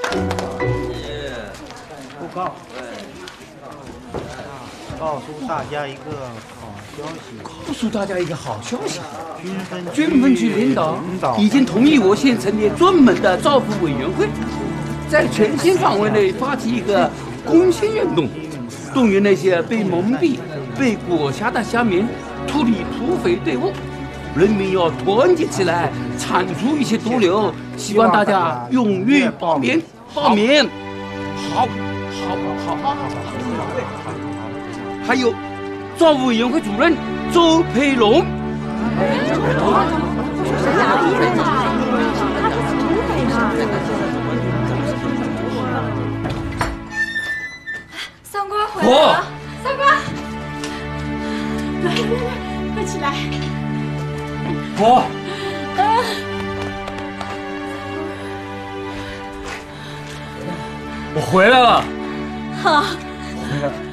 布告，告诉大家一个好消息。 告诉大家一个好消息， 军分区领导已经同意我县成立专门的造福委员会，在全县范围内发起一个攻坚运动，动员那些被蒙蔽、被裹挟的乡民脱离土匪队伍。人民要团结起来，铲除一些毒瘤。希望大家踊跃报名。好。还有，造福委员会主任周培龙。 三瓜回来了，三瓜，来，快起来。 我回来了。 好， 回来了。